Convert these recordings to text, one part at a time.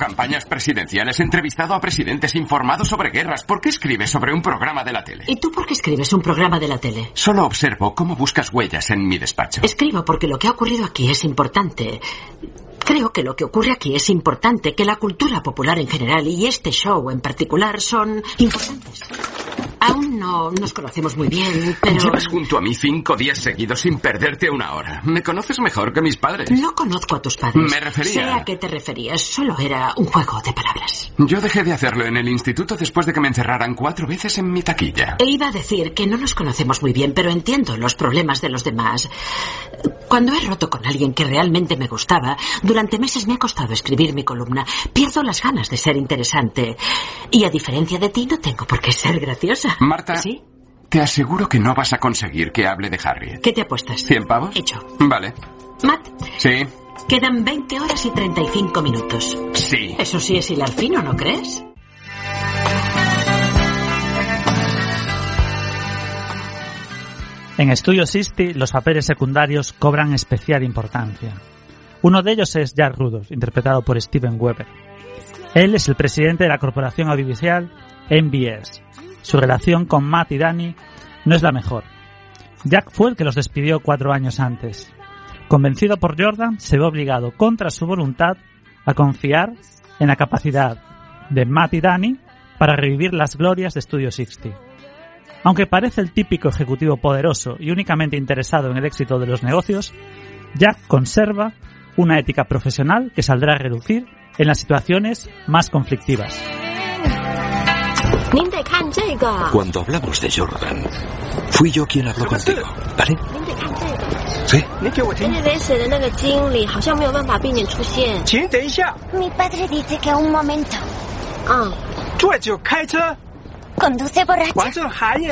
campañas presidenciales, entrevistado a presidentes, informado sobre guerras. ¿Por qué escribes sobre un programa de la tele? ¿Y tú por qué escribes un programa de la tele? Solo observo cómo buscas huellas en mi despacho. Escribo porque lo que ha ocurrido aquí es importante. Creo que lo que ocurre aquí es importante, que la cultura popular en general y este show en particular son importantes. Aún no nos conocemos muy bien, pero... Llevas junto a mí 5 días seguidos sin perderte una hora. Me conoces mejor que mis padres. No conozco a tus padres. Me refería... Sé a qué te referías. Solo era un juego de palabras. Yo dejé de hacerlo en el instituto después de que me encerraran 4 veces en mi taquilla. Iba a decir que no nos conocemos muy bien, pero entiendo los problemas de los demás. Cuando he roto con alguien que realmente me gustaba, durante meses me ha costado escribir mi columna. Pierdo las ganas de ser interesante. Y a diferencia de ti, no tengo por qué ser graciosa. Marta, ¿sí? Te aseguro que no vas a conseguir que hable de Harriet. ¿Qué te apuestas? ¿100 pavos? Hecho. Vale. Matt. Sí. Quedan 20 horas y 35 minutos. Sí. Eso sí es hilar fino, ¿no crees? En Studio 60, los papeles secundarios cobran especial importancia. Uno de ellos es Jack Rudolph, interpretado por Steven Weber. Él es el presidente de la corporación audiovisual NBS. Su relación con Matt y Danny no es la mejor. Jack fue el que los despidió 4 años antes. Convencido por Jordan, se ve obligado, contra su voluntad, a confiar en la capacidad de Matt y Danny para revivir las glorias de Studio 60. Aunque parece el típico ejecutivo poderoso y únicamente interesado en el éxito de los negocios, Jack conserva una ética profesional que saldrá a relucir en las situaciones más conflictivas. Cuando hablamos de Jordan, fui yo quien habló contigo, ¿vale? Sí. Mi padre dice que un momento. Conduce borracho.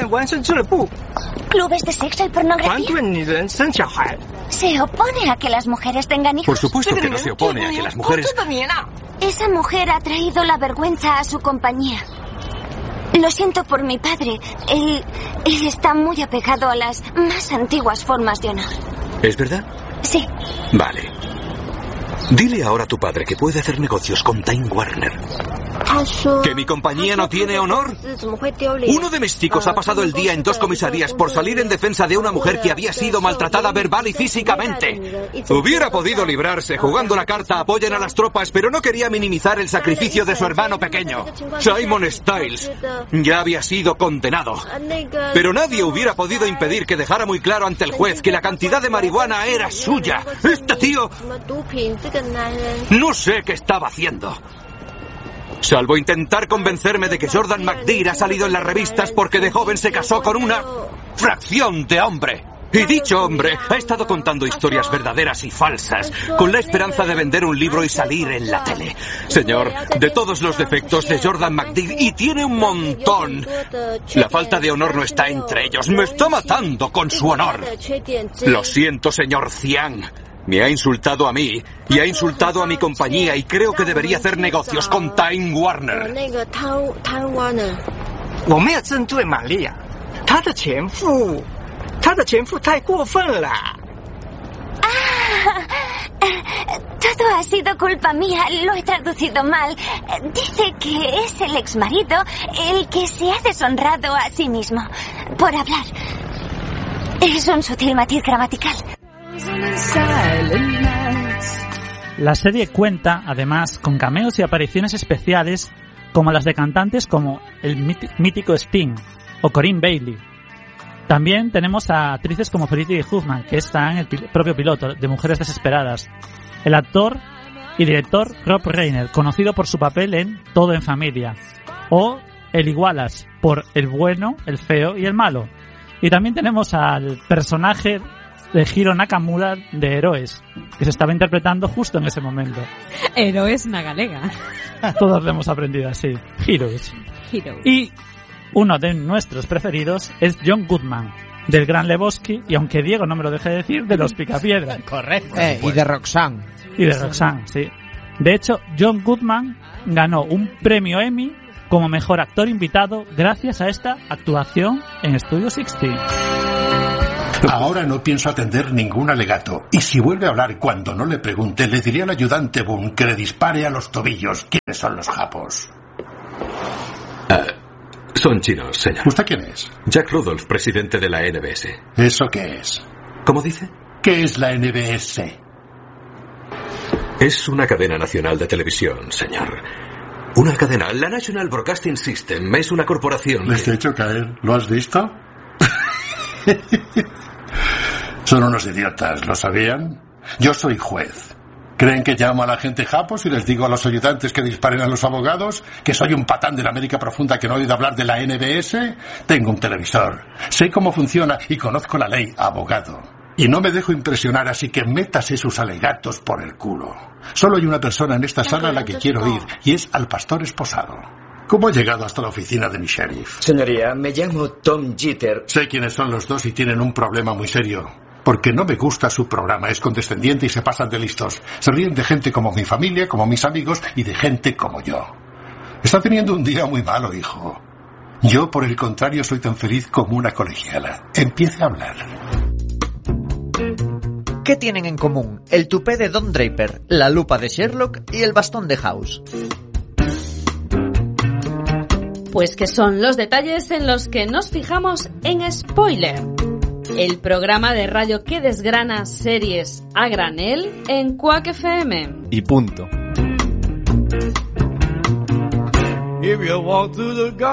Clubes de sexo y pornografía. Se opone a que las mujeres tengan hijos. Por supuesto que no se opone a que las mujeres... Esa mujer ha traído la vergüenza a su compañía. Lo siento por mi padre. Él está muy apegado a las más antiguas formas de honor. ¿Es verdad? Sí. Vale. Dile ahora a tu padre que puede hacer negocios con Time Warner. ¿Que mi compañía no tiene honor? Uno de mis chicos ha pasado el día en 2 comisarías por salir en defensa de una mujer que había sido maltratada verbal y físicamente. Hubiera podido librarse jugando la carta apoyen a las tropas, pero no quería minimizar el sacrificio de su hermano pequeño. Simon Styles ya había sido condenado. Pero nadie hubiera podido impedir que dejara muy claro ante el juez que la cantidad de marihuana era suya. Este tío... no sé qué estaba haciendo. Salvo intentar convencerme de que Jordan McDear ha salido en las revistas porque de joven se casó con una fracción de hombre. Y dicho hombre ha estado contando historias verdaderas y falsas con la esperanza de vender un libro y salir en la tele. Señor, de todos los defectos de Jordan McDear, y tiene un montón, la falta de honor no está entre ellos. Me está matando con su honor. Lo siento, señor Cian. Me ha insultado a mí y ha insultado a mi compañía y creo que debería hacer negocios con Time Warner. Todo ha sido culpa mía, lo he traducido mal. Dice que es el exmarido el que se ha deshonrado a sí mismo por hablar. Es un sutil matiz gramatical. La serie cuenta, además, con cameos y apariciones especiales como las de cantantes como el mítico Sting o Corinne Bailey. También tenemos a actrices como Felicity Huffman, que está en el propio piloto de Mujeres Desesperadas. El actor y director Rob Reiner, conocido por su papel en Todo en Familia. O Eli Wallace, por El bueno, el feo y el malo. Y también tenemos al personaje de Hiro Nakamura de Héroes, que se estaba interpretando justo en ese momento. Héroes na galega. Todos lo hemos aprendido así. Heroes. Y uno de nuestros preferidos es John Goodman, del Gran Lebowski, y aunque Diego no me lo deje decir, de Los Picapiedra. Correcto. Y de Roxanne. Y de Roxanne, sí. De hecho, John Goodman ganó un premio Emmy como mejor actor invitado gracias a esta actuación en Studio 60. Ahora no pienso atender ningún alegato. Y si vuelve a hablar cuando no le pregunte, le diré al ayudante Boone que le dispare a los tobillos. ¿Quiénes son los japos? Son chinos, señor. ¿Usted quién es? Jack Rudolph, presidente de la NBS. ¿Eso qué es? ¿Cómo dice? ¿Qué es la NBS? Es una cadena nacional de televisión, señor. Una cadena. La National Broadcasting System es una corporación. Les he hecho caer. ¿Lo has visto? Son unos idiotas, ¿lo sabían? Yo soy juez. ¿Creen que llamo a la gente japos y les digo a los ayudantes que disparen a los abogados? ¿Que soy un patán de la América profunda que no ha oído hablar de la NBS? Tengo un televisor. Sé cómo funciona y conozco la ley, abogado. Y no me dejo impresionar, así que métase sus alegatos por el culo. Solo hay una persona en esta sala a la que quiero ir, y es al pastor esposado. ¿Cómo he llegado hasta la oficina de mi sheriff? Señoría, me llamo Tom Jeter. Sé quiénes son los dos y tienen un problema muy serio. Porque no me gusta su programa, es condescendiente y se pasan de listos. Se ríen de gente como mi familia, como mis amigos y de gente como yo. Está teniendo un día muy malo, hijo. Yo, por el contrario, soy tan feliz como una colegiala. Empiece a hablar. ¿Qué tienen en común el tupé de Don Draper, la lupa de Sherlock y el bastón de House? Pues que son los detalles en los que nos fijamos en Spoiler, el programa de radio que desgrana series a granel en Quack FM. Y punto.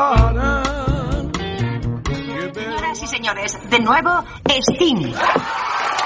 Señoras y señores, de nuevo, Sting.